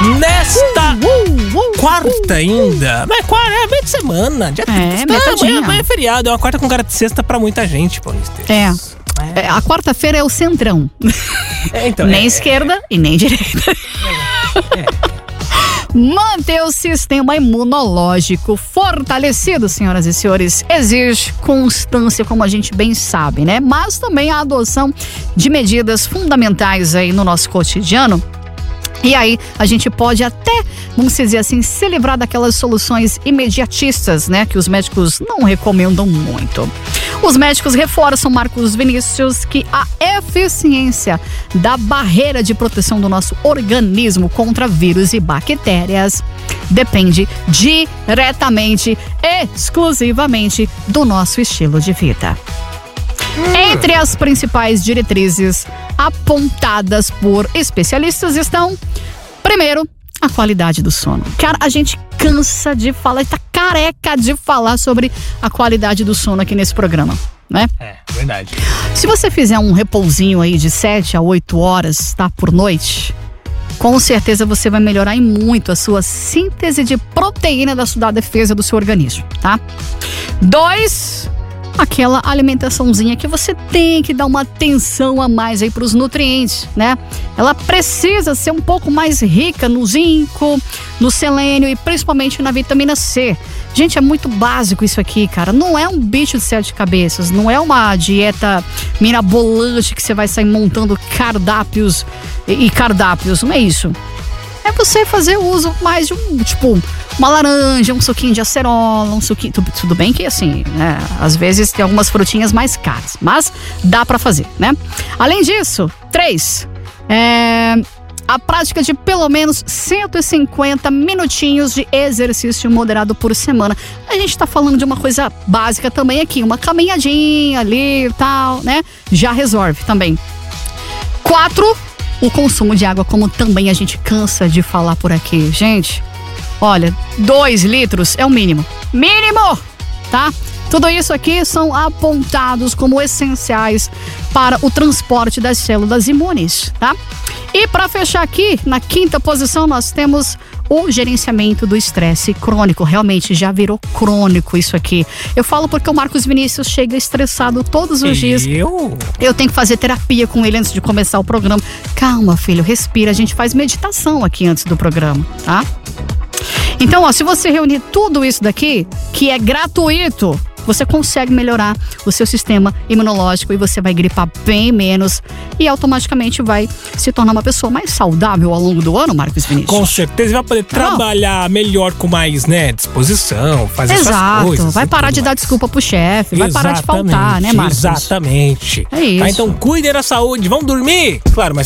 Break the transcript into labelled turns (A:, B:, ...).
A: Nesta quarta ainda. Mas é meio de semana. Dia amanhã é feriado. É uma quarta com cara de sexta pra muita gente, Paulista.
B: A quarta-feira é o centrão.
A: Então,
B: nem esquerda e nem direita. Manter o sistema imunológico fortalecido, senhoras e senhores, exige constância, como a gente bem sabe, né? Mas também a adoção de medidas fundamentais aí no nosso cotidiano. E aí, a gente pode até, vamos dizer assim, se livrar daquelas soluções imediatistas, né? Que os médicos não recomendam muito. Os médicos reforçam, Marcos Vinícius, que a eficiência da barreira de proteção do nosso organismo contra vírus e bactérias depende diretamente, exclusivamente do nosso estilo de vida. Entre as principais diretrizes apontadas por especialistas estão, primeiro, a qualidade do sono. Cara, a gente cansa de falar, tá careca de falar sobre a qualidade do sono aqui nesse programa, né?
A: É, verdade.
B: Se você fizer um repousinho aí de 7 a 8 horas, tá, por noite, com certeza você vai melhorar muito a sua síntese de proteína da defesa do seu organismo, tá? 2, aquela alimentaçãozinha que você tem que dar uma atenção a mais aí para os nutrientes, né? Ela precisa ser um pouco mais rica no zinco, no selênio e principalmente na vitamina C. Gente, é muito básico isso aqui, cara. Não é um bicho de 7 cabeças, não é uma dieta mirabolante que você vai sair montando cardápios e cardápios, não é isso. É você fazer uso mais de uma laranja, um suquinho de acerola, um suquinho... Tudo bem que, assim, né, às vezes tem algumas frutinhas mais caras, mas dá pra fazer, né? Além disso, 3, a prática de pelo menos 150 minutinhos de exercício moderado por semana. A gente tá falando de uma coisa básica também aqui, uma caminhadinha ali e tal, né? Já resolve também. 4, o consumo de água, como também a gente cansa de falar por aqui. Gente, olha, 2 litros é o mínimo. Mínimo! Tá? Tudo isso aqui são apontados como essenciais para o transporte das células imunes, tá? E para fechar aqui, na 5ª posição, nós temos o gerenciamento do estresse crônico. Realmente já virou crônico isso aqui. Eu falo porque o Marcos Vinícius chega estressado todos os dias. Eu tenho que fazer terapia com ele antes de começar o programa. Calma, filho, respira. A gente faz meditação aqui antes do programa, tá? Então, se você reunir tudo isso daqui, que é gratuito, você consegue melhorar o seu sistema imunológico e você vai gripar bem menos e automaticamente vai se tornar uma pessoa mais saudável ao longo do ano, Marcos Vinícius.
A: Com certeza, vai poder trabalhar melhor com mais, né, disposição, fazer suas coisas.
B: Vai parar de dar desculpa pro chefe, vai parar de faltar, né, Marcos?
A: Exatamente.
B: É isso.
A: Tá, então cuidem da saúde, vamos dormir? Claro, mas